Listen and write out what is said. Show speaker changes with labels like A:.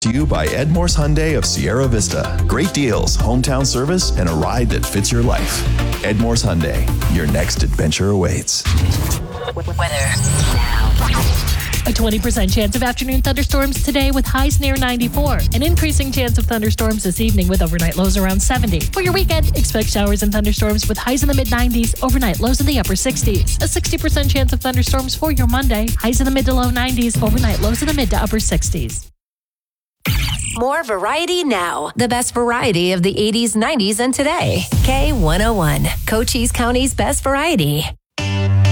A: to you by Ed Morse Hyundai of Sierra Vista. Great deals, hometown service, and a ride that fits your life. Ed Morse Hyundai, your next adventure awaits.
B: Weather now.
C: A 20% chance of afternoon thunderstorms today with highs near 94. An increasing chance of thunderstorms this evening with overnight lows around 70. For your weekend, expect showers and thunderstorms with highs in the mid-90s, overnight lows in the upper 60s. A 60% chance of thunderstorms for your Monday, highs in the mid to low 90s, overnight lows in the mid to upper 60s.
B: More variety now. The best variety of the 80s, 90s, and today. K101, Cochise County's best variety.